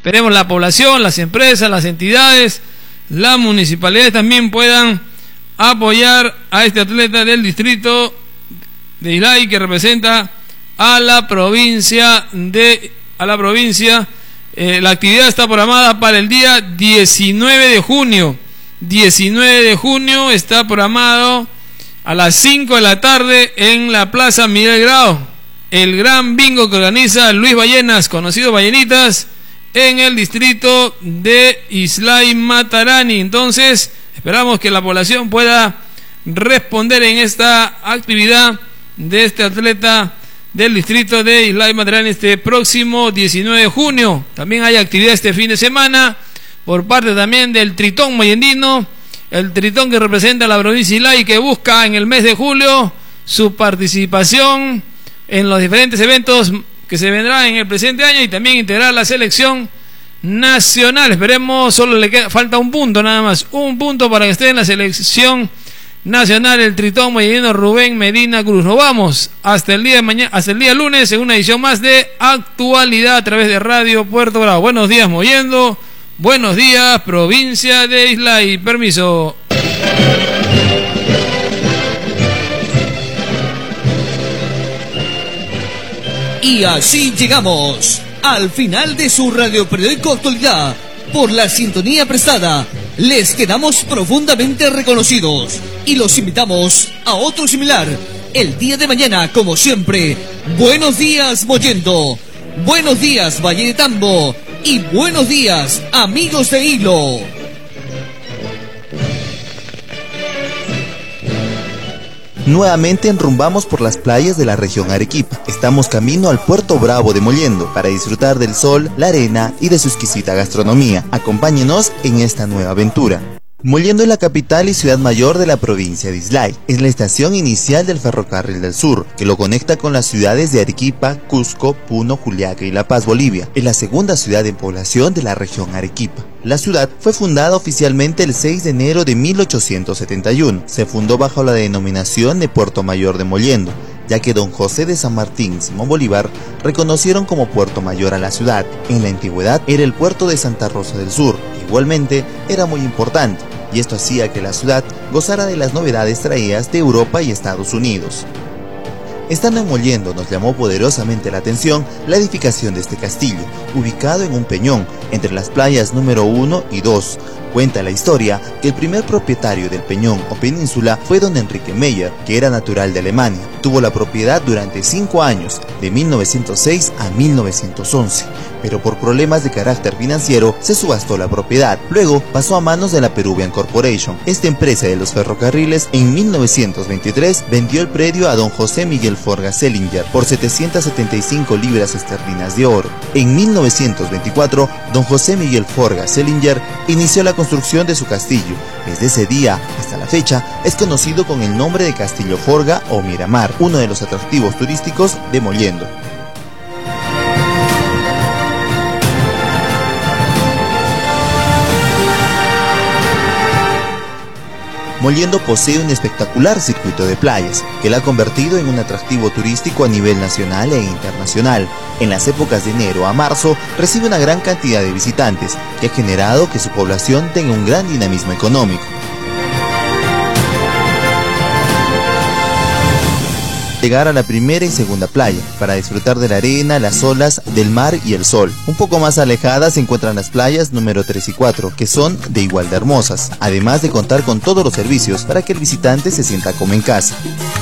Esperemos la población, las empresas, las entidades, las municipalidades también puedan apoyar a este atleta del distrito de Islay, que representa a la provincia. La actividad está programada para el día 19 de junio. 19 de junio está programado a las 5 de la tarde en la Plaza Miguel Grau. El gran bingo que organiza Luis Ballenas, conocido Ballenitas, en el distrito de Islay Matarani. Entonces, esperamos que la población pueda responder en esta actividad de este atleta del distrito de Islay Matarani este próximo 19 de junio. También hay actividad este fin de semana por parte también del Tritón Mollendino, el Tritón que representa a la provincia de Islay, que busca en el mes de julio su participación en los diferentes eventos que se vendrán en el presente año y también integrar la selección nacional. Esperemos, solo le falta un punto nada más, un punto para que esté en la selección nacional el Tritón Mollendino Rubén Medina Cruz. Nos vamos hasta el día de mañana, hasta el día lunes, en una edición más de Actualidad a través de Radio Puerto Bravo. Buenos días Mollendo, buenos días provincia de Islay. Permiso. Y así llegamos al final de su radioperiódico Actualidad. Por la sintonía prestada, les quedamos profundamente reconocidos y los invitamos a otro similar el día de mañana, como siempre. Buenos días Mollendo, buenos días Valle de Tambo y buenos días amigos de Hilo. Nuevamente enrumbamos por las playas de la región Arequipa. Estamos camino al Puerto Bravo de Mollendo para disfrutar del sol, la arena y de su exquisita gastronomía. Acompáñenos en esta nueva aventura. Mollendo es la capital y ciudad mayor de la provincia de Islay. Es la estación inicial del Ferrocarril del Sur, que lo conecta con las ciudades de Arequipa, Cusco, Puno, Juliaca y La Paz, Bolivia. Es la segunda ciudad en población de la región Arequipa. La ciudad fue fundada oficialmente el 6 de enero de 1871. Se fundó bajo la denominación de Puerto Mayor de Mollendo, ya que don José de San Martín y Simón Bolívar reconocieron como Puerto Mayor a la ciudad. En la antigüedad era el puerto de Santa Rosa del Sur. Igualmente era muy importante, y esto hacía que la ciudad gozara de las novedades traídas de Europa y Estados Unidos. Estando en Mollendo nos llamó poderosamente la atención la edificación de este castillo, ubicado en un peñón entre las playas número 1 y 2. Cuenta la historia que el primer propietario del peñón o península fue don Enrique Meyer, que era natural de Alemania. Tuvo la propiedad durante 5 años, de 1906 a 1911, pero por problemas de carácter financiero se subastó la propiedad. Luego pasó a manos de la Peruvian Corporation. Esta empresa de los ferrocarriles en 1923 vendió el predio a don José Miguel Forga Selinger por 775 libras esterlinas de oro. En 1924, don José Miguel Forga Selinger inició la construcción de su castillo. Desde ese día hasta la fecha es conocido con el nombre de Castillo Forga o Miramar, uno de los atractivos turísticos de Mollendo. Mollendo posee un espectacular circuito de playas, que la ha convertido en un atractivo turístico a nivel nacional e internacional. En las épocas de enero a marzo recibe una gran cantidad de visitantes, que ha generado que su población tenga un gran dinamismo económico. Llegar a la primera y segunda playa para disfrutar de la arena, las olas, del mar y el sol. Un poco más alejadas se encuentran las playas número 3 y 4, que son de igual de hermosas, además de contar con todos los servicios para que el visitante se sienta como en casa.